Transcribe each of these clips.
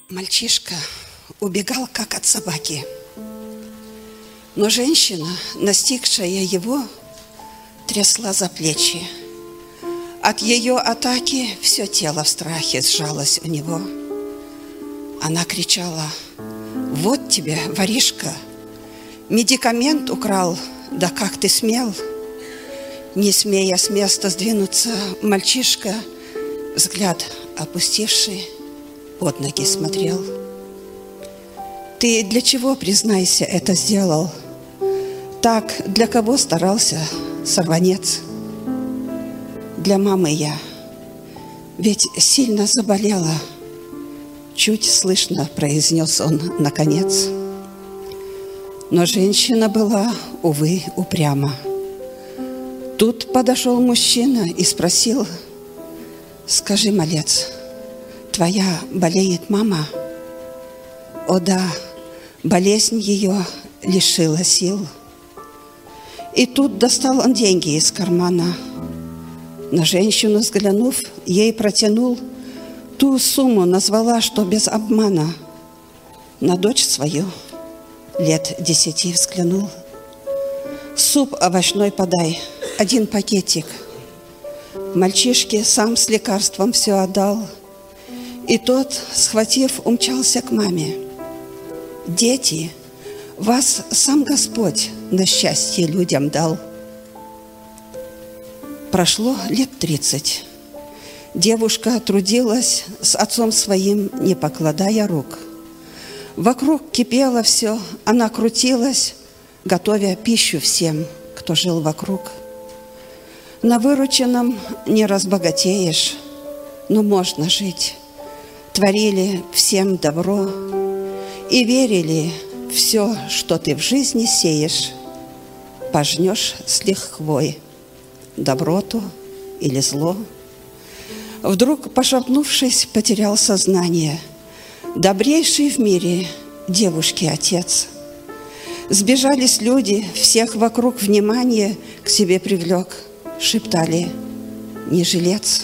Мальчишка убегал, как от собаки. Но женщина, настигшая его, трясла за плечи. От ее атаки все тело в страхе сжалось у него. Она кричала: «Вот тебе, воришка, медикамент украл, да как ты смел!» Не смея с места сдвинуться, мальчишка, взгляд опустивший, под ноги смотрел. «Ты для чего, признайся, это сделал? Так для кого старался, сорванец?» «Для мамы я, ведь сильно заболела», чуть слышно произнес он наконец. Но женщина была, увы, упряма. Тут подошел мужчина и спросил: «Скажи, малец, твоя болеет мама?» «О да, болезнь ее лишила сил». И тут достал он деньги из кармана. На женщину взглянув, ей протянул ту сумму, назвала, что без обмана. На дочь свою лет 10 взглянул. «Суп овощной подай, 1 пакетик». Мальчишке сам с лекарством все отдал. И тот, схватив, умчался к маме. «Дети, вас сам Господь на счастье людям дал». Прошло лет 30. Девушка трудилась с отцом своим, не покладая рук. Вокруг кипело все, она крутилась, готовя пищу всем, кто жил вокруг. На вырученном не разбогатеешь, но можно жить. Творили всем добро и верили: все, что ты в жизни сеешь, пожнешь с лихвой, доброту или зло. Вдруг, пошатнувшись, потерял сознание добрейший в мире девушки отец. Сбежались люди, всех вокруг внимание к себе привлек, шептали: «Не жилец».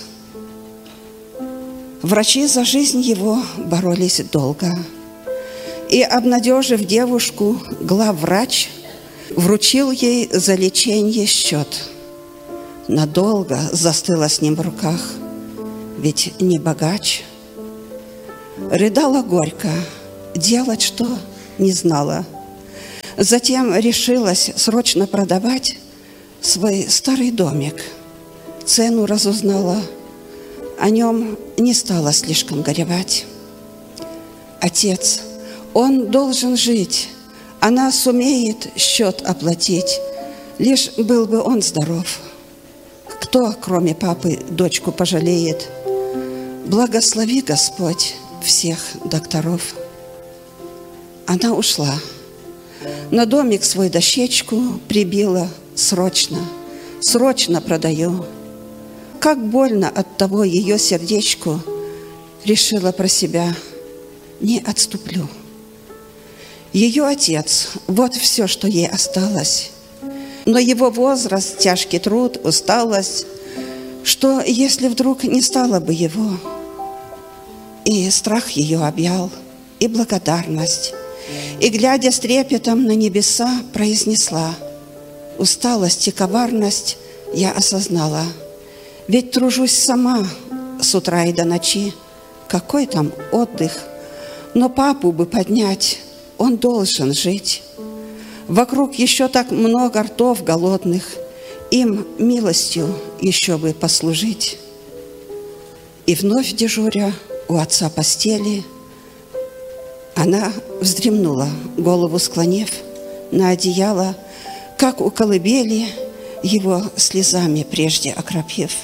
Врачи за жизнь его боролись долго. И, обнадежив девушку, главврач вручил ей за лечение счет. Надолго застыла с ним в руках, ведь не богач. Рыдала горько, делать что не знала. Затем решилась срочно продавать свой старый домик. Цену разузнала, о нем не стала слишком горевать. Отец, он должен жить, она сумеет счет оплатить, лишь был бы он здоров. Кто, кроме папы, дочку пожалеет? Благослови, Господь, всех докторов. Она ушла. На домик свой дощечку прибила: срочно, срочно продаю. Как больно от того ее сердечку, решила про себя: не отступлю. Ее отец, вот все, что ей осталось. Но его возраст, тяжкий труд, усталость, что если вдруг не стало бы его? И страх ее объял, и благодарность. И, глядя с трепетом на небеса, произнесла: усталость и коварность я осознала. Ведь тружусь сама с утра и до ночи. Какой там отдых? Но папу бы поднять, он должен жить. Вокруг еще так много ртов голодных, им милостью еще бы послужить. И вновь дежуря у отца постели, она вздремнула, голову склонив на одеяло, как у колыбели, его слезами прежде окропив.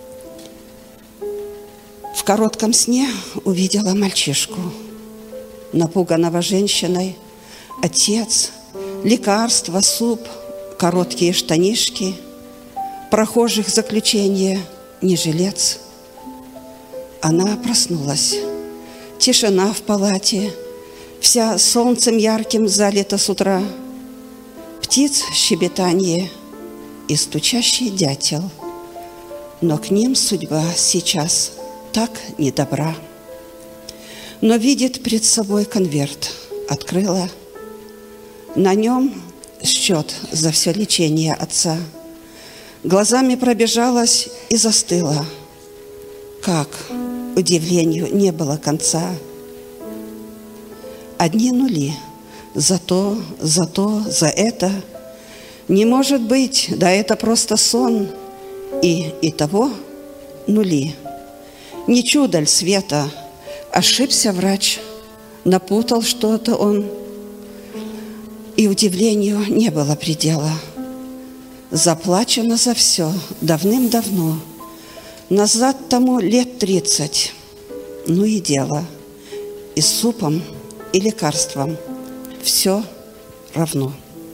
В коротком сне увидела мальчишку, напуганного женщиной. Отец, лекарства, суп, короткие штанишки, прохожих заключение, не жилец. Она проснулась. Тишина в палате, вся солнцем ярким залита с утра. Птиц щебетанье и стучащий дятел. Но к ним судьба сейчас так недобра. но видит пред собой конверт. Открыла. На нем счет за все лечение отца. Глазами пробежалась и застыла. Как удивлению не было конца. Одни нули. За то, за это. Не может быть, да это просто сон. И того нули. Не чудо ль света, ошибся врач, напутал что-то он. И удивлению не было предела. Заплачено за все давным-давно. Назад тому лет 30. Ну и дело. И с супом, и лекарством все равно.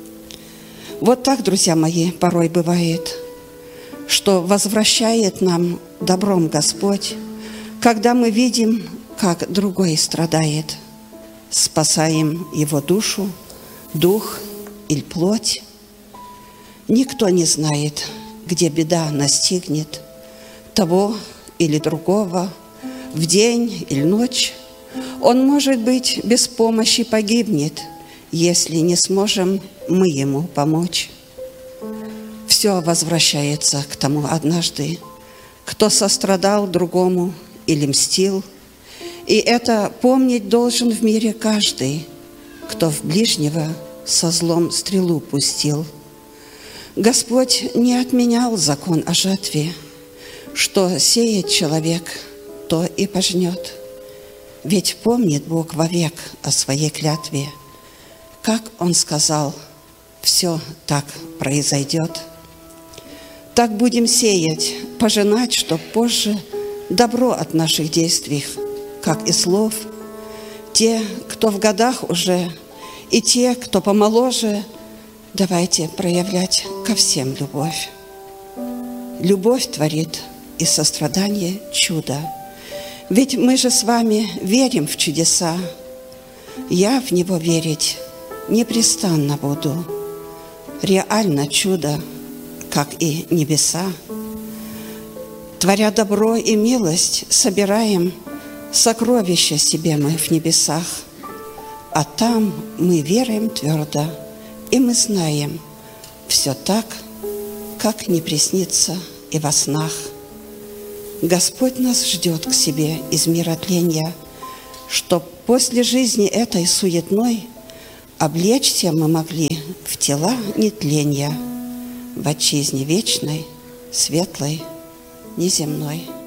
Вот так, друзья мои, порой бывает, что возвращает нам добром Господь, когда мы видим, как другой страдает. Спасаем его душу, дух или плоть. Никто не знает, где беда настигнет того или другого, в день или ночь. Он, может быть, без помощи погибнет, если не сможем мы ему помочь. Все возвращается к тому однажды, кто сострадал другому или мстил. И это помнить должен в мире каждый, кто в ближнего со злом стрелу пустил. Господь не отменял закон о жатве. Что сеет человек, то и пожнет. Ведь помнит Бог вовек о своей клятве. Как Он сказал, все так произойдет. Так будем сеять, пожинать, чтоб позже добро от наших действий, как и слов. Те, кто в годах уже, и те, кто помоложе, давайте проявлять ко всем любовь. Любовь творит и сострадание чудо. Ведь мы же с вами верим в чудеса. Я в него верить непрестанно буду. Реально чудо, как и небеса. Творя добро и милость, собираем сокровища себе мы в небесах. А там мы веруем твердо, и мы знаем, все так, как не приснится и во снах. Господь нас ждет к себе из мира тления, чтоб после жизни этой суетной облечься мы могли в тела нетления, в отчизне вечной, светлой, неземной.